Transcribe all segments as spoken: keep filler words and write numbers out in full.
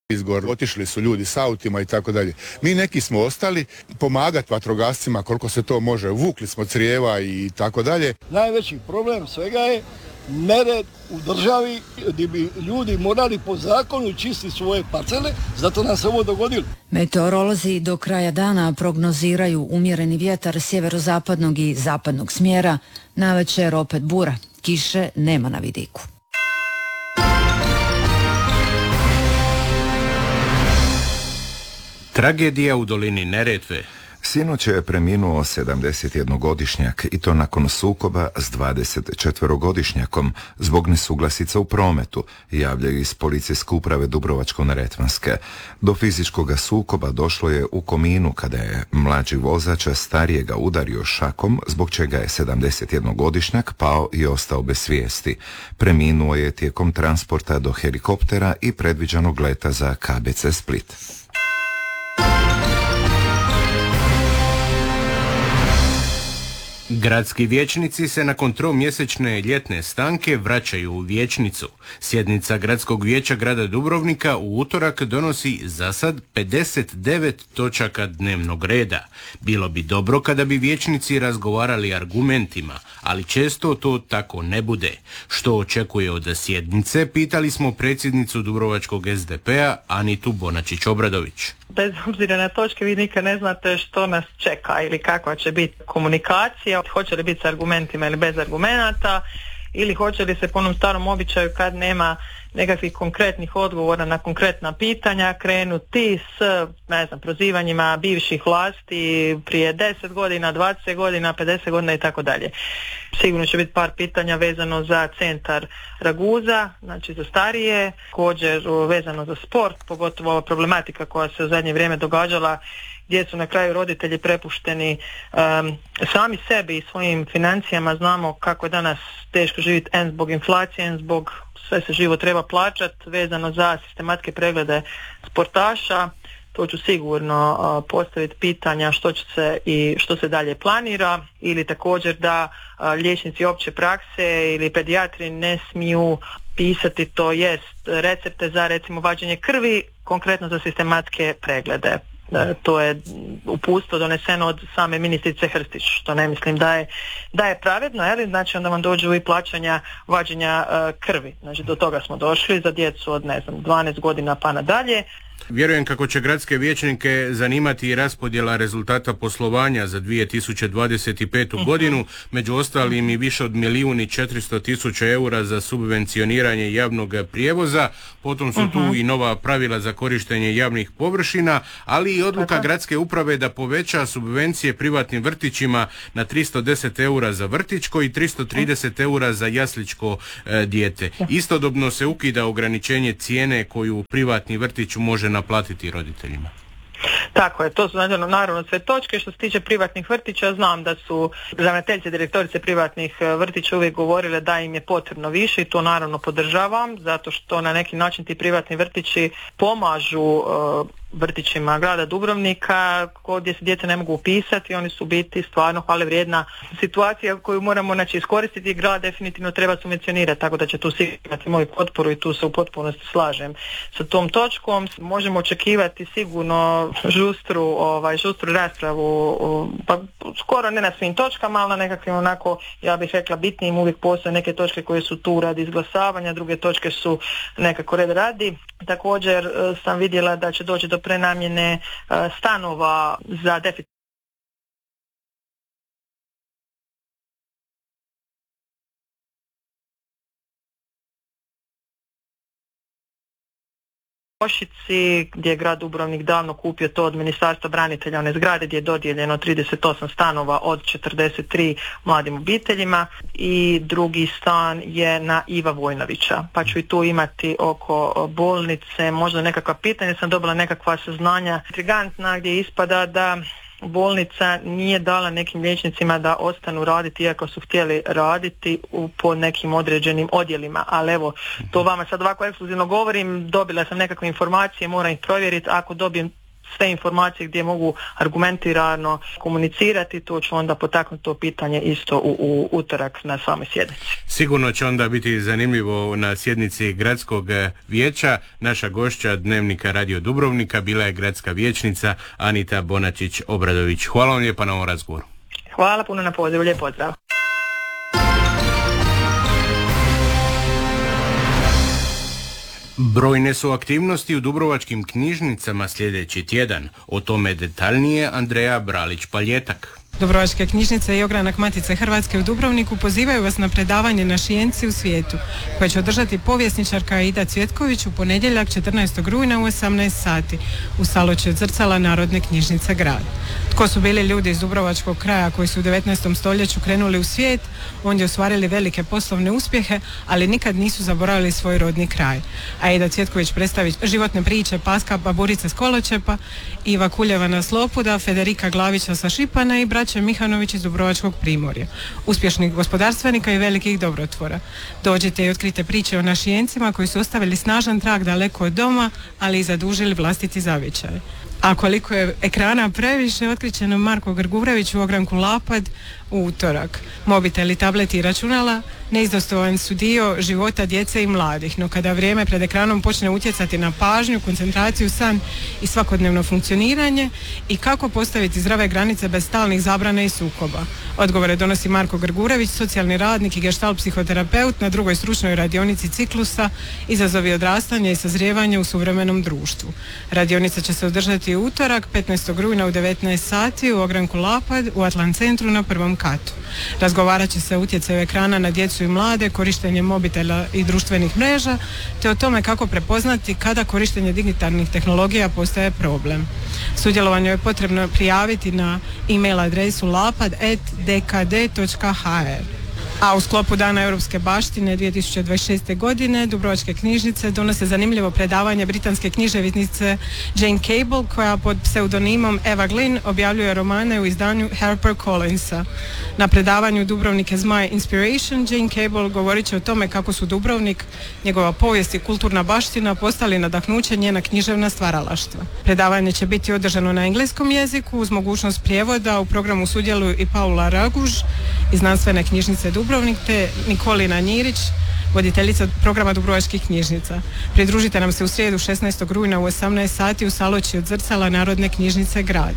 izgor, otišli su ljudi s autima i tako dalje. Mi neki smo ostali pomagati vatrogascima koliko se to može, vukli smo crijeva i tako dalje. Najveći problem svega je nered u državi gdje bi ljudi morali po zakonu čistiti svoje parcele, zato nam se ovo dogodilo. Meteorolozi do kraja dana prognoziraju umjereni vjetar sjeverozapadnog i zapadnog smjera, navečer opet bura, kiše nema na vidiku. Tragedija u dolini Neretve. Sinoć je preminuo sedamdesetjednogodišnjak i to nakon sukoba s dvadesetčetverogodišnjakom zbog nesuglasica u prometu, javljaju iz policijske uprave Dubrovačko-neretvanske. Do fizičkoga sukoba došlo je u Kominu kada je mlađi vozač starijega udario šakom, zbog čega je sedamdesetjednogodišnjak pao i ostao bez svijesti. Preminuo je tijekom transporta do helikoptera i predviđenog leta za K B C Split. Gradski vijećnici se nakon tromjesečne ljetne stanke vraćaju u vijećnicu. Sjednica Gradskog vijeća grada Dubrovnika u utorak donosi za sad pedeset devet točaka dnevnog reda. Bilo bi dobro kada bi vijećnici razgovarali argumentima, ali često to tako ne bude. Što očekuje od sjednice, pitali smo predsjednicu Dubrovačkog S D P-a Anitu Bonačić-Obradović. Bez obzira na točke vi nikad ne znate što nas čeka ili kakva će biti komunikacija, hoće li biti s argumentima ili bez argumenata, ili hoće li se po onom starom običaju kad nema nekakvih konkretnih odgovora na konkretna pitanja krenuti s, ne znam, prozivanjima bivših vlasti prije deset godina, dvadeset godina, pedeset godina i tako dalje. Sigurno će biti par pitanja vezano za centar Raguza, znači za starije, također vezano za sport, pogotovo ova problematika koja se u zadnje vrijeme događala gdje su na kraju roditelji prepušteni um, sami sebi i svojim financijama. Znamo kako je danas teško živjeti en zbog inflacije, en zbog sve se živo treba plaćati, vezano za sistematske preglede sportaša. To ću sigurno uh, postaviti pitanja što će se i što se dalje planira, ili također da uh, liječnici opće prakse ili pedijatri ne smiju pisati, to jest recepte za recimo vađenje krvi, konkretno za sistematske preglede. To je uputstvo doneseno od same ministrice Hrstić, što ne mislim da je, da je pravedno, ali znači onda vam dođu i plaćanja vađenja uh, krvi. Znači do toga smo došli za djecu od ne znam dvanaest godina pa nadalje. Vjerujem kako će gradske vijećnike zanimati i raspodjela rezultata poslovanja za dvije tisuće dvadeset petu uh-huh. godinu, među ostalim i više od milijun i četiristo tisuća eura za subvencioniranje javnog prijevoza, potom su uh-huh. tu i nova pravila za korištenje javnih površina, ali i odluka uh-huh. gradske uprave da poveća subvencije privatnim vrtićima na tristo deset eura za vrtićko i tristo trideset eura za jasličko e, dijete. Istodobno se ukida ograničenje cijene koju privatni vrtić može naplatiti roditeljima. Tako je, to su naravno sve točke. Što se tiče privatnih vrtića, znam da su ravnateljice, direktorice privatnih vrtića uvijek govorile da im je potrebno više i to naravno podržavam, zato što na neki način ti privatni vrtići pomažu uh, vrtićima grada Dubrovnika gdje se djeca ne mogu upisati. Oni su biti stvarno hvale vrijedna situacija koju moramo znači, iskoristiti i grad definitivno treba subvencionirati, tako da će tu sigurno imati moju potporu i tu se u potpunosti slažem sa tom točkom. Možemo očekivati sigurno žustru, ovaj, žustru raspravu, pa skoro ne na svim točkama, ali na nekakvim onako, ja bih rekla, bitnijim. Uvijek postoje neke točke koje su tu radi izglasavanja, druge točke su nekako red radi. Također sam vidjela da će doći do prenamjene stanova za deficit. Košici, gdje je grad Dubrovnik davno kupio to od Ministarstva branitelja, one zgrade gdje je dodijeljeno trideset osam stanova od četrdeset tri mladim obiteljima, i drugi stan je na Iva Vojnovića. Pa ću i tu imati oko bolnice možda nekakva pitanja, sam dobila nekakva saznanja intrigantna gdje ispada da bolnica nije dala nekim liječnicima da ostanu raditi iako su htjeli raditi u, po nekim određenim odjelima, ali evo to vama sad ovako ekskluzivno govorim, dobila sam nekakve informacije, moram ih provjeriti, ako dobijem sve informacije gdje mogu argumentirano komunicirati, to ću onda potaknuti to pitanje isto u, u utorak na samoj sjednici. Sigurno će onda biti zanimljivo na sjednici gradskog vijeća. Naša gošća Dnevnika Radio Dubrovnika bila je gradska vijećnica Anita Bonačić-Obradović. Hvala vam lijepa na ovom razgovoru. Hvala puno na pozivu, lijep pozdrav. Brojne su aktivnosti u dubrovačkim knjižnicama sljedeći tjedan. O tome detaljnije Andreja Bralić-Paljetak. Dubrovačke knjižnice i ogranak Matice Hrvatske u Dubrovniku pozivaju vas na predavanje Našijenci u svijetu, koje će održati povjesničarka Aida Cvjetković u ponedjeljak četrnaestog rujna u osamnaest sati u saloči od zrcala Narodne knjižnice Grad. Tko su bili ljudi iz dubrovačkog kraja koji su u devetnaestom stoljeću krenuli u svijet, ondje ostvarili velike poslovne uspjehe, ali nikad nisu zaboravili svoj rodni kraj. Aida Cvjetković predstavi životne priče Paska Baburice s Koločepa, Iva Kuljevana s Lopuda, Federika Glavića sa Šipana i braće Mihanović iz Dubrovačkog primorja, uspješnih gospodarstvenika i velikih dobrotvora. Dođite i otkrite priče o našijencima koji su ostavili snažan trag daleko od doma, ali i zadužili vlastiti zavičaj. A koliko je ekrana previše, otkriće nam Marko Grgurević u ogranku Lapad u utorak. Mobiteli, tableti i računala neizdostovan su dio života djece i mladih, no kada vrijeme pred ekranom počne utjecati na pažnju, koncentraciju, san i svakodnevno funkcioniranje i kako postaviti zdrave granice bez stalnih zabrana i sukoba. Odgovore donosi Marko Grgurević, socijalni radnik i gestalt psihoterapeut na drugoj stručnoj radionici Ciklusa Izazovi odrastanja i sazrijevanja u suvremenom društvu. Radionica će se održati u utorak petnaestog rujna u devetnaest sati u ogranku Lapad u Atlant centru na prvom katu. Razgovarat će se o utjecaju ekrana na djecu i mlade, korištenje mobitela i društvenih mreža, te o tome kako prepoznati kada korištenje digitalnih tehnologija postaje problem. Sudjelovanje je potrebno prijaviti na e-mail adresu lapad at d k d dot h r. A u sklopu Dana europske baštine dvije tisuće dvadeset šeste. godine Dubrovačke knjižnice donose zanimljivo predavanje britanske književnice Jane Cable, koja pod pseudonimom Eva Glynn objavljuje romane u izdanju Harper Collinsa. Na predavanju Dubrovnik as my inspiration Jane Cable govorit će o tome kako su Dubrovnik, njegova povijest i kulturna baština postali nadahnuće njena književna stvaralaštva. Predavanje će biti održano na engleskom jeziku uz mogućnost prijevoda. U programu sudjeluju i Paula Raguž iz znanstvene knjižnice Dubrovnik te Nikolina Njirić, voditeljica programa Dubrovačkih knjižnica. Pridružite nam se u srijedu šesnaestog rujna u osamnaest sati u saloči od zrcala Narodne knjižnice Grad.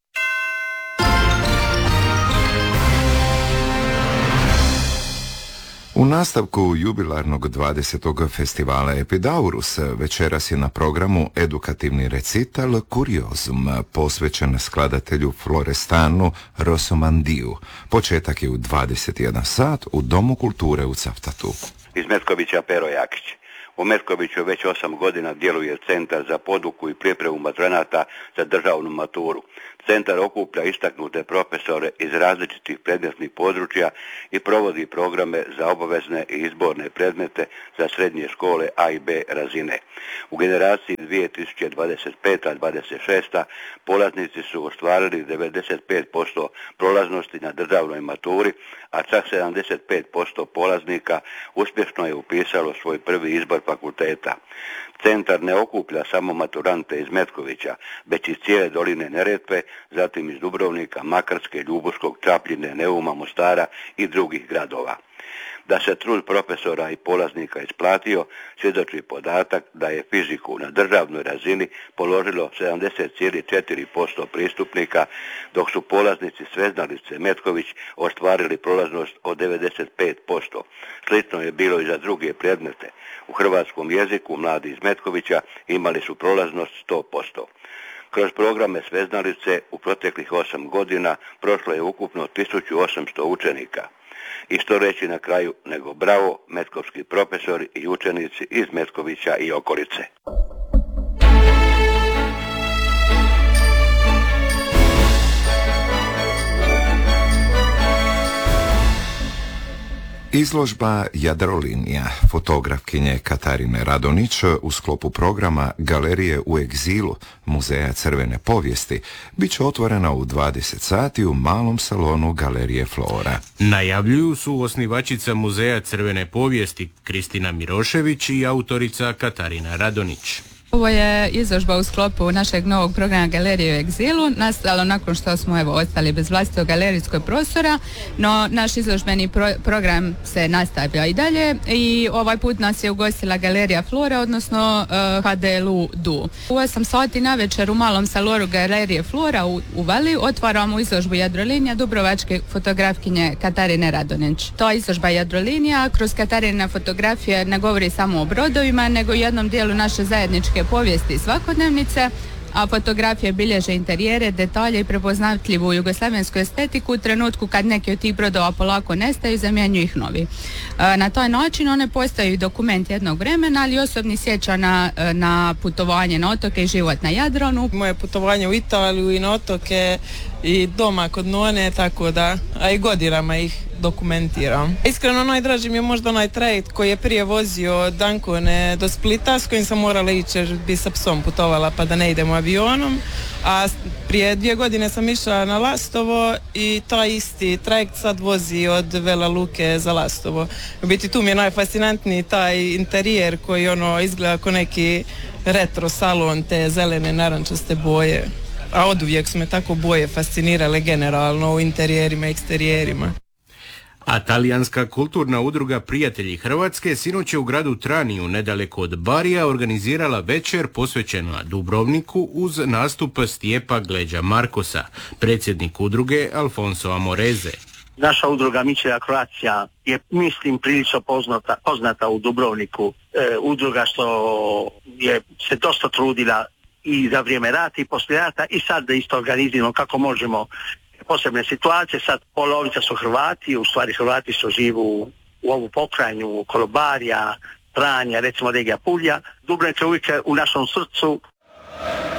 U nastavku jubilarnog dvadesetog festivala Epidaurus večeras je na programu edukativni recital Kuriozum posvećen skladatelju Florestanu Rosomandiju. Početak je u dvadeset jedan sat u Domu kulture u Cavtatu. Iz Metkovića Pero Jakić. U Metkoviću već osam godina djeluje Centar za poduku i pripremu maturanata za državnu maturu. Centar okuplja istaknute profesore iz različitih predmetnih područja i provodi programe za obavezne i izborne predmete za srednje škole A i B razine. U generaciji dvije tisuće dvadeset peta dvadeset šesta. polaznici su ostvarili devedeset pet posto prolaznosti na državnoj maturi, a čak sedamdeset pet posto polaznika uspješno je upisalo svoj prvi izbor fakulteta. Centar ne okuplja samo maturante iz Metkovića, već iz cijele doline Neretve, zatim iz Dubrovnika, Makarske, Ljubuškog, Čapljine, Neuma, Mostara i drugih gradova. Da se trud profesora i polaznika isplatio, svjedoči podatak da je fiziku na državnoj razini položilo sedamdeset zarez četiri posto pristupnika, dok su polaznici Sveznalice Metković ostvarili prolaznost od devedeset pet posto. Slično je bilo i za druge predmete. U hrvatskom jeziku mladi iz Metkovića imali su prolaznost sto posto. Kroz programe Sveznalice u proteklih osam godina prošlo je ukupno tisuću osamsto učenika. I što reći na kraju nego bravo metkovski profesori i učenici iz Metkovića i okolice. Izložba Jadrolinija fotografkinje Katarine Radonić u sklopu programa Galerije u egzilu Muzeja crvene povijesti bit će otvorena u dvadeset sati u malom salonu Galerije Flora. Najavljuju su osnivačica Muzeja crvene povijesti Kristina Mirošević i autorica Katarina Radonić. Ovo je izložba u sklopu našeg novog programa Galerije u egzilu, nastalo nakon što smo evo ostali bez vlastitog galerijskog prostora, no naš izložbeni pro- program se nastavlja i dalje i ovaj put nas je ugostila Galerija Flora, odnosno uh, H D L U D U. U osam sati na večer u malom saloru Galerije Flora u, u Vali otvaramo izložbu Jadrolinija dubrovačke fotografkinje Katarine Radonjić. To je izložba Jadrolinija, kroz Katarine fotografije ne govori samo o brodovima, nego i jednom dijelu naše zajedničke povijesti i svakodnevnice, a fotografije bilježe interijere, detalje i prepoznatljivu jugoslavensku estetiku u trenutku kad neki od tih brodova polako nestaju, zamjenjuju ih novi. Na taj način one postaju dokument jednog vremena, ali osobni sjeća na, na putovanje na otoke i život na Jadranu. Moje putovanje u Italiju i na otoke i doma kod none, tako da, a i godinama ih dokumentiram. Iskreno najdraži mi je možda onaj trajekt koji je prije vozio od Ancone do Splita, s kojim sam morala ići jer bi sa psom putovala pa da ne idem avionom, a prije dvije godine sam išla na Lastovo i taj isti trajekt sad vozi od Vela Luke za Lastovo. U biti tu mi je najfascinantniji taj interijer koji ono izgleda kao neki retro salon, te zelene narančaste boje. A oduvijek su me tako boje fascinirale generalno u interijerima i eksterijerima. A talijanska kulturna udruga Prijatelji Hrvatske sinoć je u gradu Traniju, nedaleko od Barija, organizirala večer posvećena Dubrovniku uz nastup Stijepa Gleđa Markosa, predsjednik udruge Alfonso Amoreze. Naša udruga Mičelja Croatia je, mislim, prilično poznata, poznata u Dubrovniku. E, udruga što je se dosta trudila i za vrijeme rata i poslije rata i sad da isto organiziramo kako možemo posebne situacije. Sad polovica su Hrvati, u stvari Hrvati su živu u ovu pokrajinu Kolobarija, Tranja, recimo regija Pulja. Dubrovnik je uvijek u našom srcu.